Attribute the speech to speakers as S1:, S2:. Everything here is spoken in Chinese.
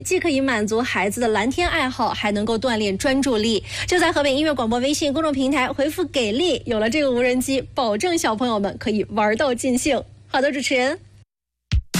S1: 既可以满足孩子的蓝天爱好，还能够锻炼专注力。就在河北音乐广播微信公众平台回复给力，有了这个无人机，保证小朋友们可以玩到尽兴。好的，主持人。